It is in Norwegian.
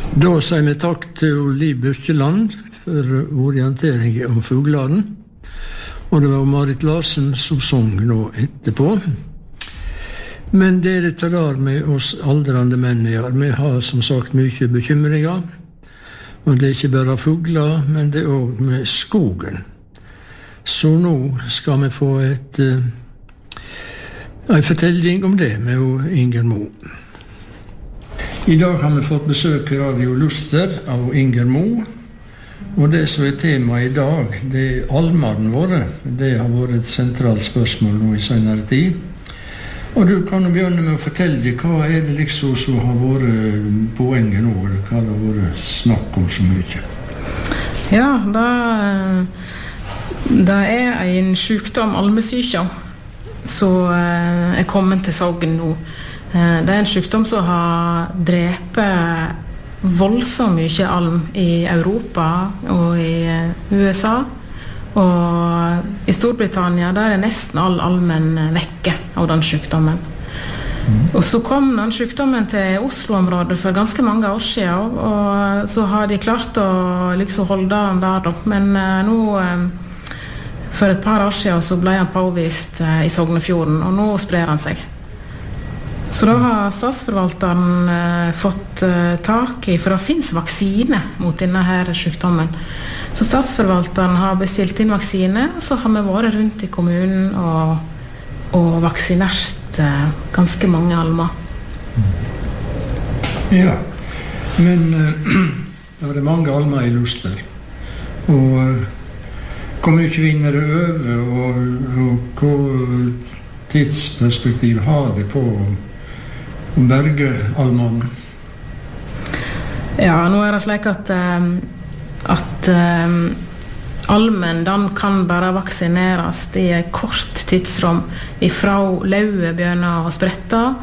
Da sier vi takk til Liv Birkeland for orientering om fuglene. Og det var Marit Larsen som sang nå etterpå. Men det er det der med oss aldrande menn gjør. Vi har som sagt mye bekymringer. Og det er ikke bare fugler, men det er også med skogen. Så nå skal vi få en fortelling om det med Inger Mo. I dag har vi fått besøk i Radio Luster av Inger Mo. Og det som er tema i dag, det er almene våre. Det har vært et sentralt spørsmål nå i senere tid. Og du kan jo begynne med å fortelle hva er det liksom som har vært poenget nå, eller hva det har vært snakk om så mye? Ja, det er en sykdom, almesyke, som er kommet til Sogn nå. Det er en sykdom som har drepet voldsomt mye alm i Europa og i USA. Og i Storbritannia der er nesten all almen vekke av den sykdommen. Og så kom den sykdommen til Oslo-området for ganske mange år siden, og så har de klart å liksom holde den der da. Men nå, for et par år siden, så ble han påvist i Sognefjorden, og nå sprer han seg. Så da har statsforvalteren fått tak i, for det finnes vaksine mot denne her sykdommen. Så statsforvalteren har bestilt inn vaksine, og så har vi vært rundt i kommunen og vaksinert ganske mange almer. Ja, men det er mange almer i Luster. Og hvor mye vinner det over, og hva tidsperspektiv har det på berge almene? Ja, nå er det slik at almen, den kan bare vaksineres i et kort tidsrom ifra lauet begynner å sprette